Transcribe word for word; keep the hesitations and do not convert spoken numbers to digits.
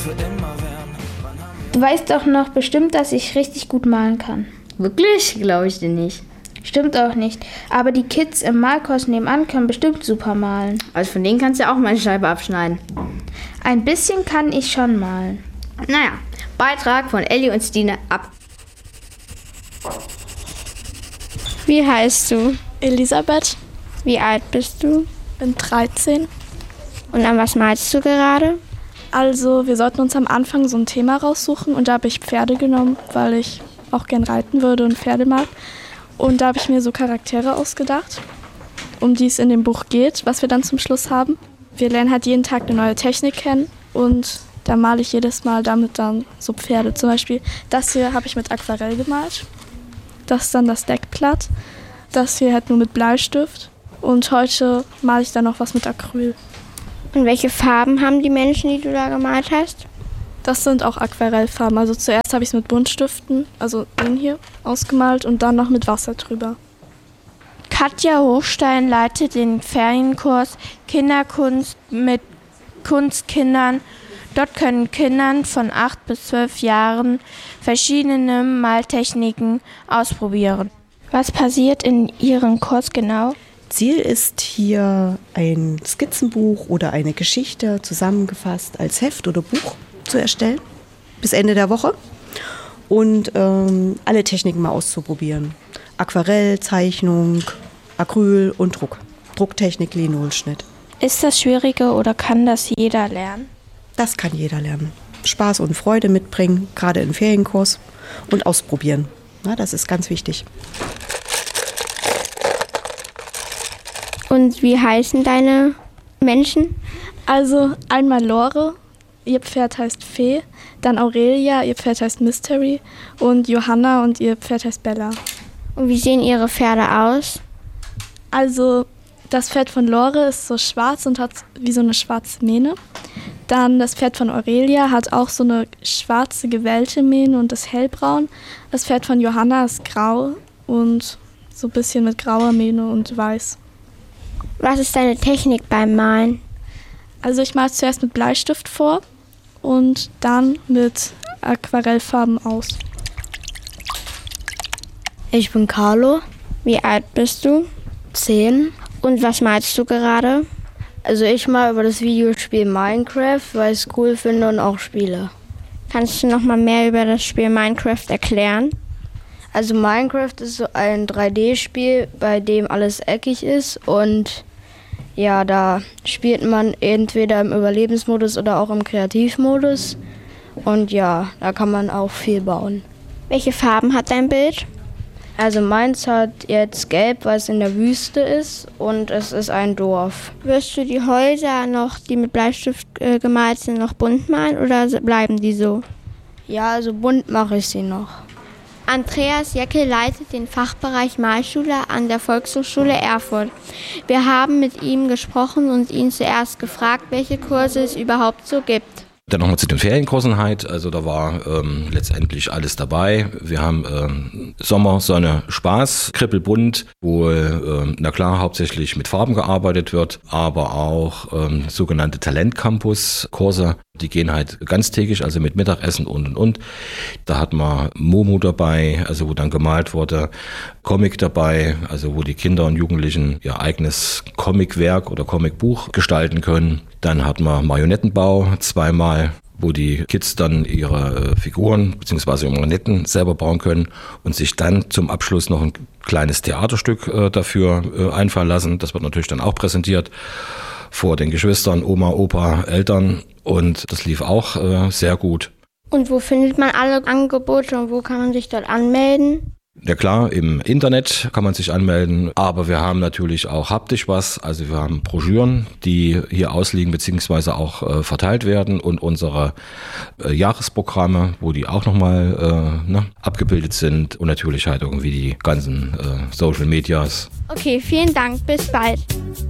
Du weißt doch noch bestimmt, dass ich richtig gut malen kann. Wirklich? Glaube ich dir nicht. Stimmt auch nicht. Aber die Kids im Malkurs nebenan können bestimmt super malen. Also von denen kannst du ja auch mal eine Scheibe abschneiden. Ein bisschen kann ich schon malen. Naja, Beitrag von Elli und Stine ab. Wie heißt du? Elisabeth. Wie alt bist du? Bin dreizehn. Und an was malst du gerade? Also wir sollten uns am Anfang so ein Thema raussuchen und da habe ich Pferde genommen, weil ich auch gern reiten würde und Pferde mag. Und da habe ich mir so Charaktere ausgedacht, um die es in dem Buch geht, was wir dann zum Schluss haben. Wir lernen halt jeden Tag eine neue Technik kennen und da male ich jedes Mal damit dann so Pferde. Zum Beispiel das hier habe ich mit Aquarell gemalt. Das ist dann das Deckblatt. Das hier halt nur mit Bleistift. Und heute male ich dann noch was mit Acryl. Und welche Farben haben die Menschen, die du da gemalt hast? Das sind auch Aquarellfarben. Also zuerst habe ich es mit Buntstiften, also den hier, ausgemalt und dann noch mit Wasser drüber. Katja Hochstein leitet den Ferienkurs Kinderkunst mit Kunstkindern. Dort können Kindern von acht bis zwölf Jahren verschiedene Maltechniken ausprobieren. Was passiert in Ihrem Kurs genau? Ziel ist hier ein Skizzenbuch oder eine Geschichte zusammengefasst als Heft oder Buch zu erstellen, bis Ende der Woche. Und ähm, alle Techniken mal auszuprobieren. Aquarell, Zeichnung, Acryl und Druck. Drucktechnik, Linolschnitt. Ist das schwieriger oder kann das jeder lernen? Das kann jeder lernen. Spaß und Freude mitbringen, gerade im Ferienkurs. Und ausprobieren. Na, das ist ganz wichtig. Und wie heißen deine Menschen? Also einmal Lore, ihr Pferd heißt Fee, dann Aurelia, ihr Pferd heißt Mystery und Johanna und ihr Pferd heißt Bella. Und wie sehen ihre Pferde aus? Also das Pferd von Lore ist so schwarz und hat wie so eine schwarze Mähne. Dann das Pferd von Aurelia hat auch so eine schwarze gewellte Mähne und ist hellbraun. Das Pferd von Johanna ist grau und so ein bisschen mit grauer Mähne und weiß. Was ist deine Technik beim Malen? Also ich male zuerst mit Bleistift vor und dann mit Aquarellfarben aus. Ich bin Carlo. Wie alt bist du? Zehn. Und was malst du gerade? Also ich mal über das Videospiel Minecraft, weil ich es cool finde und auch spiele. Kannst du noch mal mehr über das Spiel Minecraft erklären? Also Minecraft ist so ein drei D-Spiel, bei dem alles eckig ist und ja, da spielt man entweder im Überlebensmodus oder auch im Kreativmodus und ja, da kann man auch viel bauen. Welche Farben hat dein Bild? Also meins hat jetzt gelb, weil es in der Wüste ist und es ist ein Dorf. Wirst du die Häuser noch, die mit Bleistift äh, gemalt sind, noch bunt malen oder bleiben die so? Ja, also bunt mache ich sie noch. Andreas Jeckel leitet den Fachbereich Malschule an der Volkshochschule Erfurt. Wir haben mit ihm gesprochen und ihn zuerst gefragt, welche Kurse es überhaupt so gibt. Dann nochmal zu den Ferienkursen halt, also da war ähm, letztendlich alles dabei. Wir haben ähm, Sommer, Sonne, Spaß, kribbelbunt, wo, ähm, na klar, hauptsächlich mit Farben gearbeitet wird, aber auch ähm, sogenannte Talentcampus-Kurse, die gehen halt ganztägig, also mit Mittagessen und und und. Da hat man Momo dabei, also wo dann gemalt wurde, Comic dabei, also wo die Kinder und Jugendlichen ihr eigenes Comicwerk oder Comicbuch gestalten können. Dann hat man Marionettenbau zweimal, wo die Kids dann ihre Figuren bzw. Marionetten selber bauen können und sich dann zum Abschluss noch ein kleines Theaterstück äh, dafür äh, einfallen lassen. Das wird natürlich dann auch präsentiert vor den Geschwistern, Oma, Opa, Eltern und das lief auch äh, sehr gut. Und wo findet man alle Angebote und wo kann man sich dort anmelden? Ja klar, im Internet kann man sich anmelden, aber wir haben natürlich auch haptisch was, also wir haben Broschüren, die hier ausliegen bzw. auch äh, verteilt werden und unsere äh, Jahresprogramme, wo die auch nochmal äh, ne, abgebildet sind und natürlich halt irgendwie die ganzen äh, Social Medias. Okay, vielen Dank, bis bald.